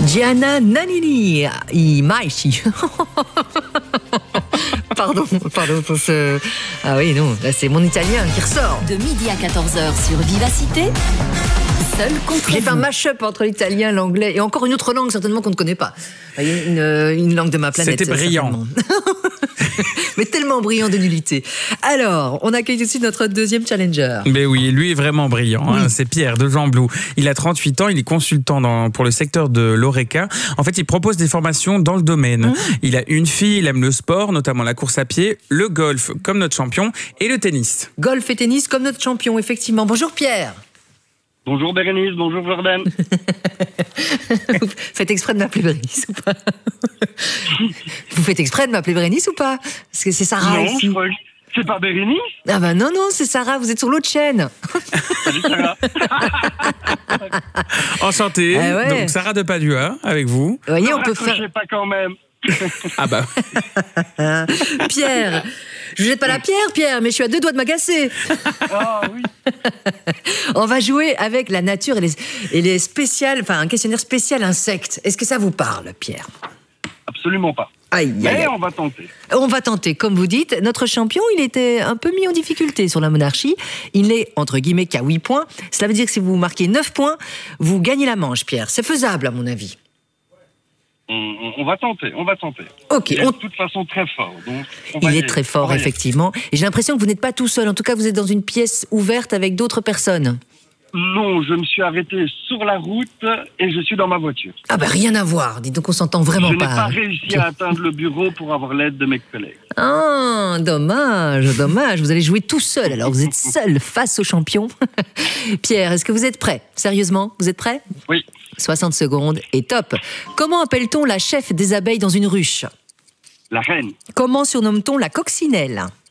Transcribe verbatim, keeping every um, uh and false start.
Gianna Nannini, i Maici. Pardon, pardon pour ce... Ah oui, non, là c'est mon italien qui ressort. De midi à quatorze heures sur Vivacité, seul contre J'ai fait un vous. mash-up entre l'italien, l'anglais et encore une autre langue certainement qu'on ne connaît pas. Une, une langue de ma planète. C'était brillant. Mais tellement brillant de nullité. Alors, on accueille tout de suite notre deuxième challenger. Mais oui, lui est vraiment brillant. Hein. Oui. C'est Pierre de Jean-Blou. Il a trente-huit ans, il est consultant dans, pour le secteur de l'Horeca. En fait, il propose des formations dans le domaine. Mmh. Il a une fille, il aime le sport, notamment la course à pied, le golf comme notre champion et le tennis. Golf et tennis comme notre champion, effectivement. Bonjour Pierre. Bonjour Bérénice, bonjour Jordan. Vous faites exprès de m'appeler Bérénice ou pas? Vous faites exprès de m'appeler Bérénice ou pas? Parce que c'est Sarah Non, ici. je crois que c'est pas Bérénice. Ah bah non, non, c'est Sarah, vous êtes sur l'autre chaîne. Salut Sarah. Enchanté. Ah ouais. Donc Sarah de Padua avec vous. Vous voyez, Ne on peut faire... raccrochez pas quand même. Ah bah. Pierre, je ne jette pas la pierre, Pierre, mais je suis à deux doigts de m'agacer. Ah oui. On va jouer avec la nature et les, et les spéciales, enfin un questionnaire spécial insectes. Est-ce que ça vous parle, Pierre? Absolument pas. Aïe, aïe, Mais aïe. on va tenter. On va tenter, comme vous dites. Notre champion, il était un peu mis en difficulté sur la monarchie. Il n'est, entre guillemets, qu'à huit points. Cela veut dire que si vous marquez neuf points, vous gagnez la manche, Pierre. C'est faisable, à mon avis. On, on- on va tenter, on va tenter. Ok, Il est on- de toute façon très fort. Donc on va Il y est aller. très fort, On va y aller. effectivement. Et j'ai l'impression que vous n'êtes pas tout seul. En tout cas, vous êtes dans une pièce ouverte avec d'autres personnes. Non, je me suis arrêté sur la route et je suis dans ma voiture. Ah ben, rien à voir. Dites donc, on s'entend vraiment je n'ai pas. pas réussi à atteindre le bureau pour avoir l'aide de mes collègues. Ah, dommage, dommage. Vous allez jouer tout seul. Alors, vous êtes seul face au champion. Pierre, est-ce que vous êtes prêt? Sérieusement, vous êtes prêt? Oui, soixante secondes et top. Comment appelle-t-on la chef des abeilles dans une ruche? la reine, Comment surnomme-t-on la coccinelle?